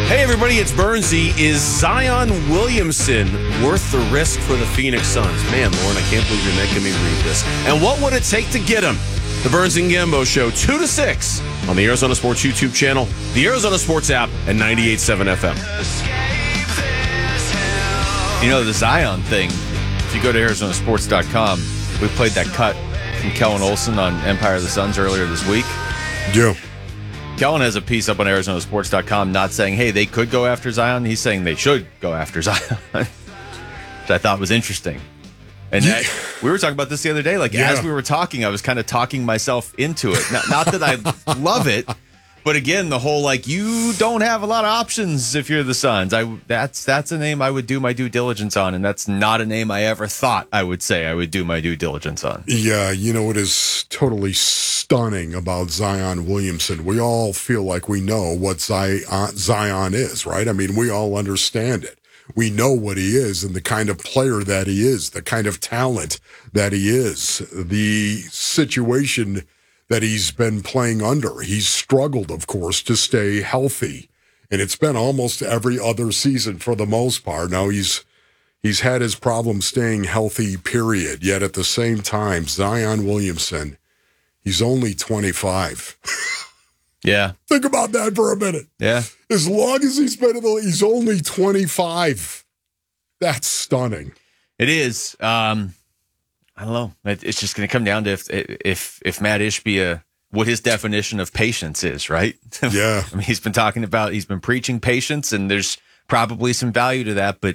Hey everybody, it's Bernsey. Is Zion Williamson worth the risk for the Phoenix Suns? Man, Lauren, I can't believe you're making me read this. And what would it take to get him? The Burns and Gambo Show, 2 to 6 on the Arizona Sports YouTube channel, the Arizona Sports app, and 98.7 FM. You know, the Zion thing, if you go to ArizonaSports.com, we played that cut from Kellen Olson on Empire of the Suns earlier this week. Yeah. Kellen has a piece up on ArizonaSports.com not saying, hey, they could go after Zion. He's saying they should go after Zion, which I thought was interesting. And we were talking about this the other day. As we were talking, I was kind of talking myself into it. Not that I love it, but again, the whole, you don't have a lot of options if you're the Suns. That's a name I would do my due diligence on, and that's not a name I ever thought I would say I would do my due diligence on. Yeah, you know what is totally stunning about Zion Williamson? We all feel like we know what Zion is, right? I mean, we all understand it. We know what he is and the kind of player that he is, the kind of talent that he is, the situation that he's been playing under. He's struggled, of course, to stay healthy, and it's been almost every other season for the most part. Now he's had his problems staying healthy, period. Yet at the same time, Zion Williamson, he's only 25. Yeah. Think about that for a minute. Yeah. As long as he's been in the league, he's only 25. That's stunning. It is. I don't know. It's just going to come down to if Matt Ishbia, what his definition of patience is, right? Yeah. I mean, he's been preaching patience, and there's probably some value to that. But